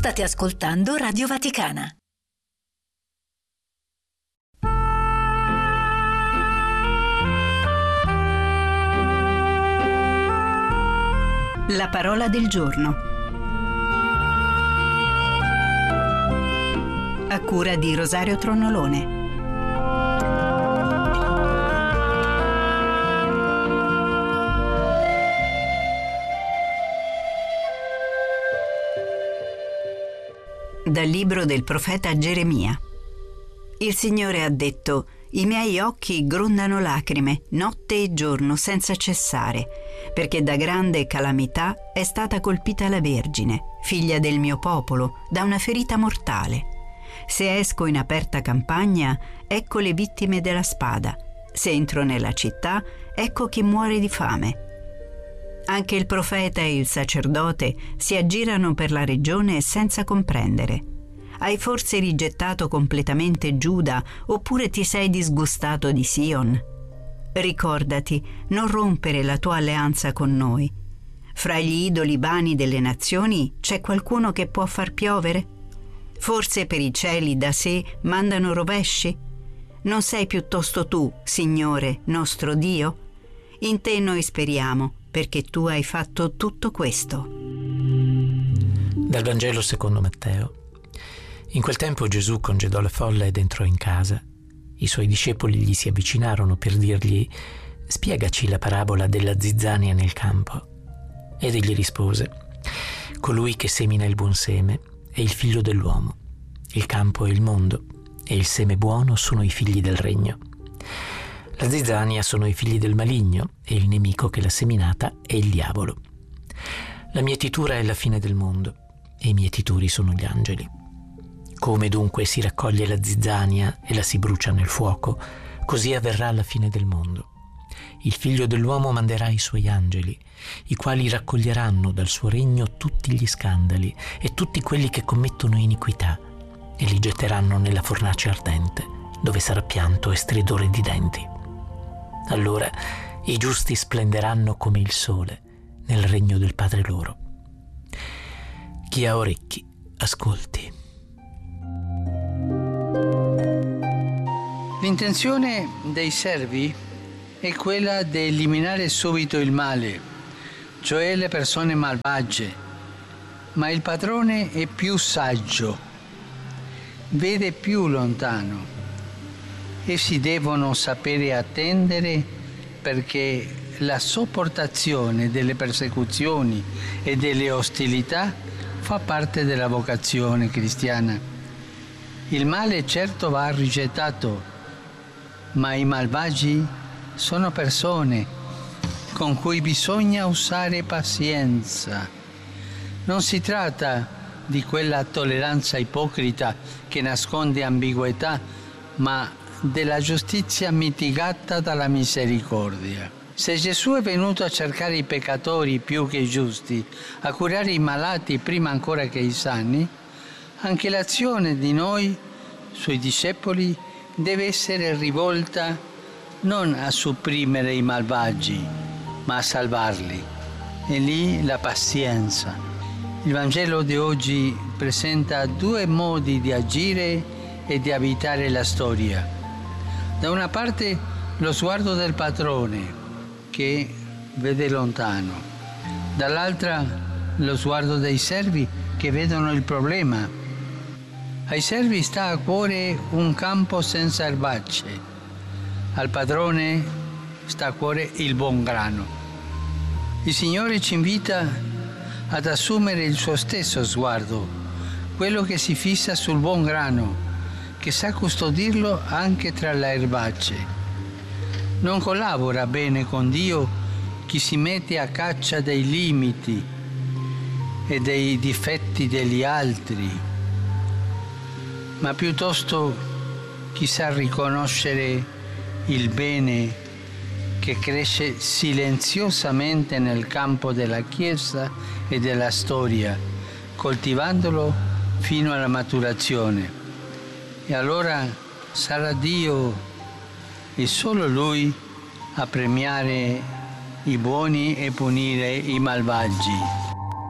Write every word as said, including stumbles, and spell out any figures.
State ascoltando Radio Vaticana. La parola del giorno. A cura di Rosario Tronnolone. Dal libro del profeta Geremia. Il Signore ha detto: i miei occhi grondano lacrime notte e giorno senza cessare, perché da grande calamità è stata colpita la Vergine, figlia del mio popolo, da una ferita mortale. Se esco in aperta campagna, ecco le vittime della spada. Se entro nella città, ecco chi muore di fame. Anche il profeta e il sacerdote si aggirano per la regione senza comprendere. Hai forse rigettato completamente Giuda, oppure ti sei disgustato di Sion? Ricordati, non rompere la tua alleanza con noi. Fra gli idoli vani delle nazioni c'è qualcuno che può far piovere? Forse per i cieli da sé mandano rovesci? Non sei piuttosto tu, Signore, nostro Dio? In te noi speriamo, perché tu hai fatto tutto questo. Dal Vangelo secondo Matteo. In quel tempo Gesù congedò la folla ed entrò in casa. I suoi discepoli gli si avvicinarono per dirgli: spiegaci la parabola della zizzania nel campo. Ed egli rispose: colui che semina il buon seme è il figlio dell'uomo. Il campo è il mondo, e il seme buono sono i figli del regno. La zizzania sono i figli del maligno, e il nemico che l'ha seminata è il diavolo. La mietitura è la fine del mondo, e i mietitori sono gli angeli. Come dunque si raccoglie la zizzania e la si brucia nel fuoco, così avverrà la fine del mondo. Il figlio dell'uomo manderà i suoi angeli, i quali raccoglieranno dal suo regno tutti gli scandali e tutti quelli che commettono iniquità, e li getteranno nella fornace ardente, dove sarà pianto e stridore di denti. Allora i giusti splenderanno come il sole nel regno del Padre loro. Chi ha orecchi, ascolti. L'intenzione dei servi è quella di eliminare subito il male, cioè le persone malvagie, ma il padrone è più saggio, vede più lontano. Essi devono sapere attendere, perché la sopportazione delle persecuzioni e delle ostilità fa parte della vocazione cristiana. Il male certo va rigettato, ma i malvagi sono persone con cui bisogna usare pazienza. Non si tratta di quella tolleranza ipocrita che nasconde ambiguità, ma della giustizia mitigata dalla misericordia. Se Gesù è venuto a cercare i peccatori più che i giusti, a curare i malati prima ancora che i sani, anche l'azione di noi, suoi discepoli, deve essere rivolta non a supprimere i malvagi, ma a salvarli. E lì la pazienza. Il Vangelo di oggi presenta due modi di agire e di abitare la storia. Da una parte lo sguardo del padrone, che vede lontano. Dall'altra lo sguardo dei servi, che vedono il problema. Ai servi sta a cuore un campo senza erbacce, al padrone sta a cuore il buon grano. Il Signore ci invita ad assumere il suo stesso sguardo, quello che si fissa sul buon grano, che sa custodirlo anche tra le erbacce. Non collabora bene con Dio chi si mette a caccia dei limiti e dei difetti degli altri, ma piuttosto chi sa riconoscere il bene che cresce silenziosamente nel campo della Chiesa e della storia, coltivandolo fino alla maturazione. E allora sarà Dio e solo Lui a premiare i buoni e punire i malvagi.